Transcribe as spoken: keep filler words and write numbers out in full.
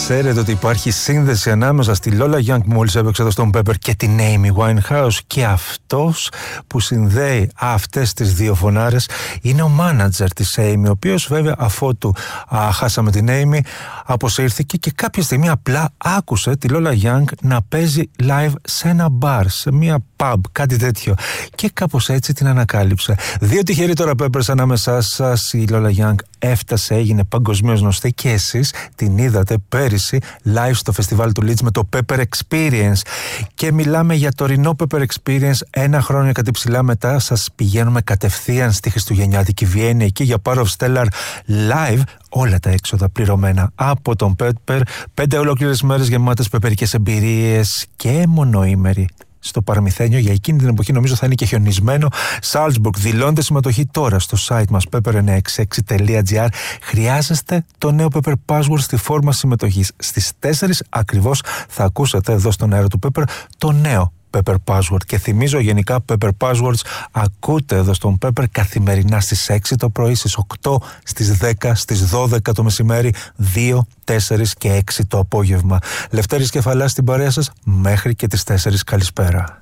Ξέρετε ότι υπάρχει σύνδεση ανάμεσα στη Lola Young που μόλις έπαιξε εδώ στον Pepper και την Amy Winehouse, και αυτός που συνδέει αυτές τις δύο φωνάρες είναι ο μάνατζερ της Amy, ο οποίος βέβαια αφότου α, χάσαμε την Amy αποσύρθηκε και κάποια στιγμή απλά άκουσε τη Lola Young να παίζει live σε ένα μπαρ, σε μια pub, κάτι τέτοιο, και κάπως έτσι την ανακάλυψε. Δύο τυχεροί τώρα Peppers ανάμεσά σας. Η Lola Young έφτασε, έγινε παγκοσμίως γνωστή και εσείς την είδατε πέρυσι live στο φεστιβάλ του Leeds με το Pepper Experience, και μιλάμε για το τωρινό Pepper Experience ένα χρόνο κάτι ψηλά μετά. Σας πηγαίνουμε κατευθείαν στη χριστουγεννιάτικη Βιέννη, εκεί για Power of Stellar live, όλα τα έξοδα πληρωμένα από τον Pepper, πέντε ολόκληρες μέρες γεμάτες πεπερικές εμπειρίες και μονοήμερη στο Παραμυθένιο. Για εκείνη την εποχή νομίζω θα είναι και χιονισμένο. Salzburg. Δηλώνετε συμμετοχή τώρα στο site μας pepper εννιακόσια εξήντα έξι τελεία τζι άρ. Χρειάζεστε το νέο Pepper Password στη φόρμα συμμετοχής. Στις τέσσερις ακριβώς θα ακούσατε εδώ στον αέρα του Pepper το νέο Pepper Password. Και θυμίζω γενικά Pepper Passwords ακούτε εδώ στον Pepper καθημερινά στις έξι το πρωί, στις οκτώ, στις δέκα, στις δώδεκα το μεσημέρι, δύο, τέσσερα και έξι το απόγευμα. Λευτέρης Κεφαλάς στην παρέα σας μέχρι και τις τέσσερις. Καλησπέρα.